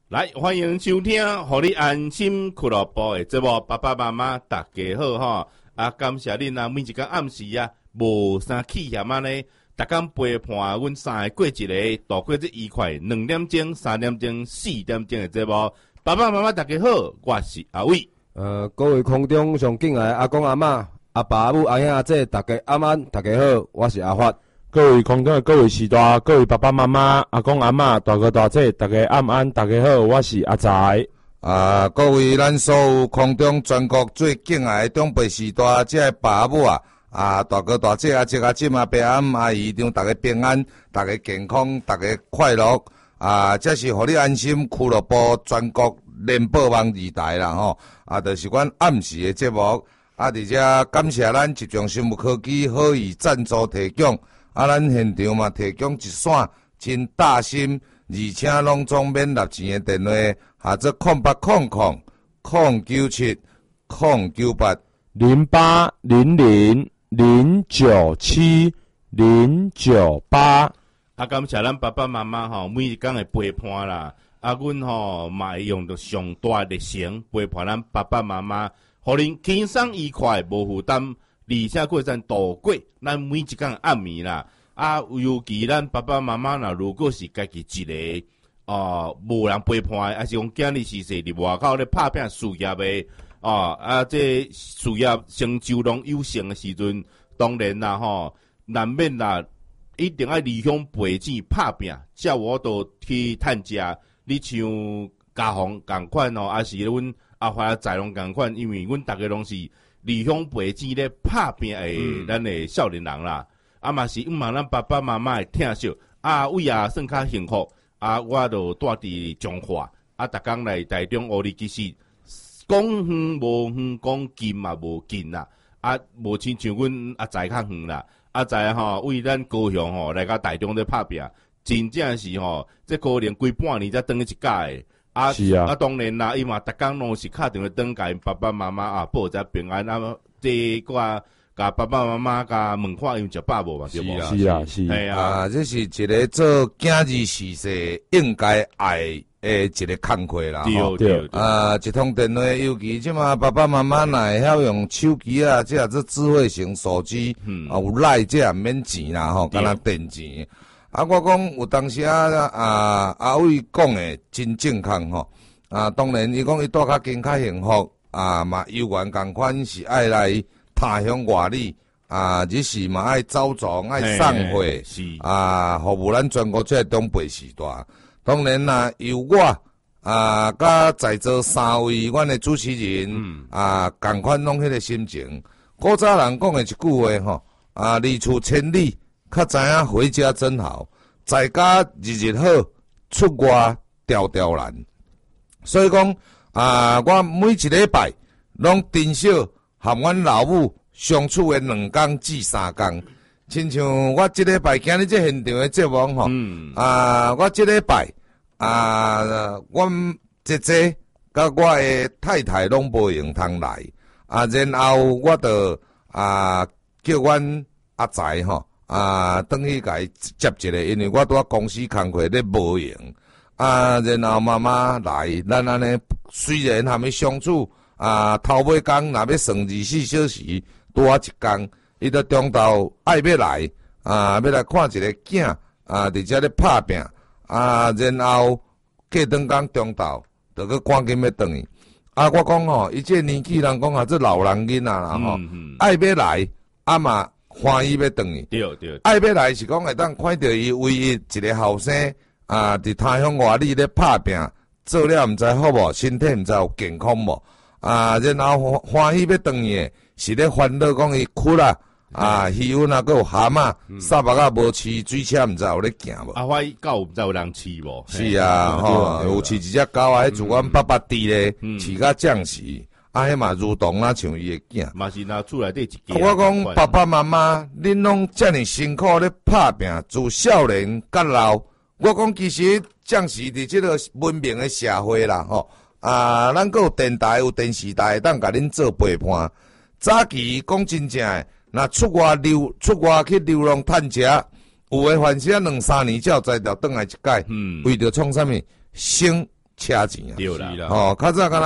来，欢迎收听，互你安心俱乐部的节目。爸爸妈妈，大家好哈！感谢恁每一天暗时无啥气嫌呢，逐天陪伴阮三个过一个，度过这愉快2点钟、3点钟、4点钟的节目。爸爸妈妈，大家好，我是阿伟。 各位空中上敬爱的阿公阿嬷、阿爸阿母、阿兄阿姐，大家晚安，大家好，我是阿发。 各位空中的各位时代，各位爸爸妈妈、阿公阿嬷、大哥大姐，大家晚安，大家好，我是阿财。 各位咱所有空中全国最敬爱的长辈时代，这个爸母大哥大姐、阿叔阿婶、阿伯阿姆、阿姨，让大家平安，大家健康，大家快乐。这是互你安心俱乐部全国联播网2台啦吼。就是阮暗时的节目。而且感谢咱集中生物科技好意赞助提供。咱现场嘛提供一线真大心，而且拢总免纳钱的电话，或者 08000970970988。 感谢咱爸爸妈妈吼，每一天的陪伴啦。阮吼嘛会用着上大的热诚陪伴咱爸爸妈妈，互恁轻松愉快，无负担。而且过咱度过咱每一天暗暝啦，尤其咱爸爸妈妈啦，如果是家己一个无人陪伴，还是讲囝日时势伫外口咧拍拼事业的这事业成就拢有成的时阵，当然啦吼，难免啦，一定要离乡背井拍拼，才有都去趁食。你像家访共款还是阮阿华仔拢共款，因为阮逐个拢是离乡背井咧拍拼的咱的少年人啦，嘛是咱爸爸妈妈的疼惜，位算较幸福，我就住伫彰化，逐工来台中学哩，其实讲远无远，讲近嘛无近啦，无亲像阮阿仔较远啦，阿仔为咱高雄来到台中咧拍拼，真正是这可能规半年才转去一届的。 是啊， 当然啦，伊嘛逐工拢是敲电话转甲因爸爸妈妈报一下平安这个甲爸爸妈妈甲问看因食饱无嘛，对无？ 是啊，是这是一个做囝儿时势应该爱的一个工课啦。 对， 一通电话，尤其即马爸爸妈妈若会晓用手机这智慧型手机，有赖这也免钱啦吼，敢若电钱。我讲有当时阿伟讲的真正确吼。当然伊讲伊住较近较幸福，嘛有缘共款是爱来他乡外里，日时嘛爱走庄爱送货，服务咱全国这个长辈时代。当然啦，由我甲在座3位阮的主持人，共款拢迄个心情。古早人讲的一句话吼，离厝千里。较知影回家真好，在家日日好，出外条条难。所以讲我每一礼拜拢至少和阮老母相处的2天至3天。亲像我这礼拜今日这现场的节目吼，我这礼拜阮姐姐甲我的太太拢无用通来，然后我就叫阮阿财吼。等去甲伊接一个，因为我伫公司工课咧无闲。然后妈妈来，咱安尼虽然还没相处，头尾工若要算24小时，多一工，伊在中昼爱要来，要来看一个囝，伫遮咧拍拼，然后过顿工中昼，就去赶紧要转去。我讲吼，伊这年纪人讲这老人囡仔啦吼，爱要来，嘛。欢喜要转去， 对， 爱要来是讲会当看到伊唯一一个后生伫他乡外里咧拍拼，做了毋知好无，身体毋知有健康无，然后欢喜要转去，是咧烦恼讲伊哭啦，鱼温佫有蛤蟆，沙目无饲，水车毋知有咧行无。 我狗毋知有人饲无？ 是有饲一只狗迄自阮爸爸伫咧，饲甲将士。迄嘛如同像伊的囝， 嘛是拿厝内底一家。 我讲爸爸妈妈，恁拢遮尔辛苦咧拍拼，自少年到老。我讲其实将是伫即个文明的社会啦，吼咱阁有电台有电视台，当甲恁做陪伴。早期讲真正诶，若出外去流浪趁食，有诶凡是2-3年才有才调转来一届，为着创啥物？生车钱啊。 对啦， 吼，较早敢